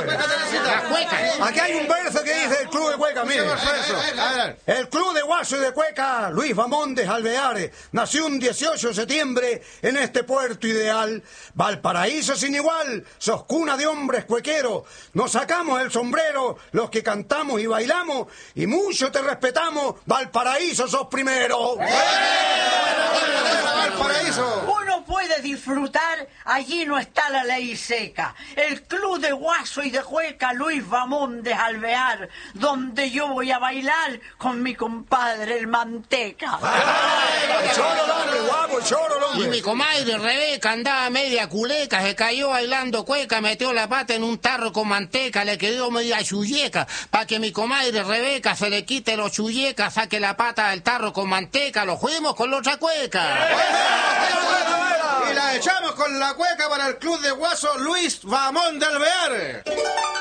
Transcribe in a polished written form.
cueca, Teresita? Las cuecas. Aquí hay un verso que dice el Club de Cueca, mire. A ver. El Club de Guaso y de Cueca, Luis Bamondes Alvear, nació un 18 de septiembre en este puerto ideal. Valparaíso sin igual, sos cuna de hombres cuequeros. Nos sacamos el sombrero los que cantamos y bailamos y mucho te respetamos. Valparaíso sos primero. Valparaíso. Uno puede disfrutar, allí no está la ley seca. El Club de Guaso y de Cueca, Luis Bamondes Alvear, donde yo voy a bailar con mi compadre el Manteca. El choro, el hombre, guapo, el choro, el hombre. Y mi comadre Rebeca andaba media culeca, se cayó bailando cueca, metió la pata en un tarro con manteca, le quedó media chulleca. Para que mi comadre Rebeca se le quite los chullecas, saque la pata del tarro con manteca, lo fuimos con la otra cueca. Y la echamos con la cueca para el Club de Guaso Luis Bamondes Alvear.